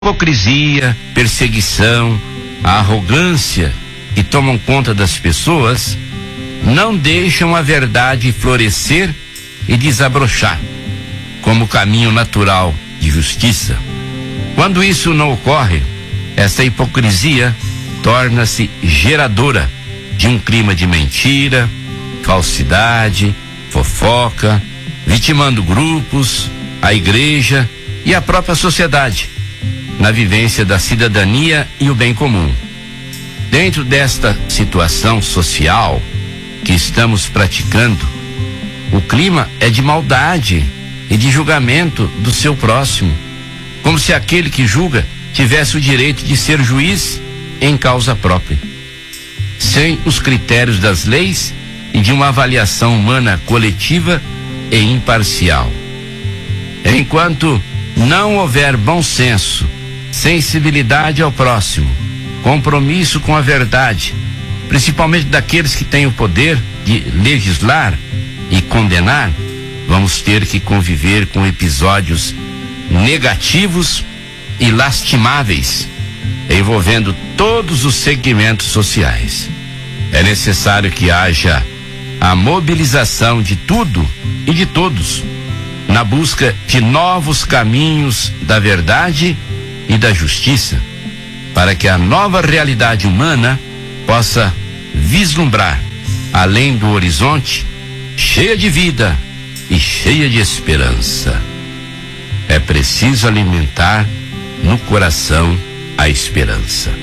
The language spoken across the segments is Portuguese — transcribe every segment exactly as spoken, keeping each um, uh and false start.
hipocrisia, perseguição, a arrogância que tomam conta das pessoas não deixam a verdade florescer e desabrochar como caminho natural de justiça. Quando isso não ocorre, essa hipocrisia torna-se geradora de um clima de mentira, falsidade, fofoca, vitimando grupos, a igreja e a própria sociedade na vivência da cidadania e o bem comum. Dentro desta situação social que estamos praticando, o clima é de maldade e de julgamento do seu próximo, como se aquele que julga tivesse o direito de ser juiz em causa própria, sem os critérios das leis e de uma avaliação humana coletiva e imparcial. Enquanto não houver bom senso, sensibilidade ao próximo, compromisso com a verdade, principalmente daqueles que têm o poder de legislar e condenar, vamos ter que conviver com episódios negativos e lastimáveis, envolvendo todos os segmentos sociais. É necessário que haja a mobilização de tudo e de todos na busca de novos caminhos da verdade e da justiça, para que a nova realidade humana possa vislumbrar além do horizonte, cheia de vida e cheia de esperança. É preciso alimentar no coração a esperança.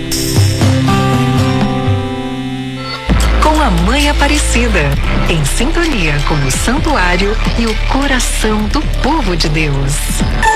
Com a Mãe Aparecida, em sintonia com o santuário e o coração do povo de Deus.